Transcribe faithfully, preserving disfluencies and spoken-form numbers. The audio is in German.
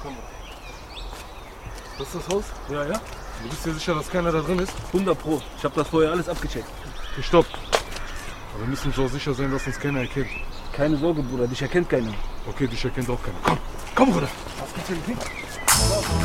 Das ist das Haus? Ja, ja. Du bist dir sicher, dass keiner da drin ist? hundert Pro. Ich habe das vorher alles abgecheckt. Okay, stopp. Aber wir müssen uns auch sicher sein, dass uns keiner erkennt. Keine Sorge, Bruder. Dich erkennt keiner. Okay, dich erkennt auch keiner. Komm, komm, Bruder. Was gibt's denn?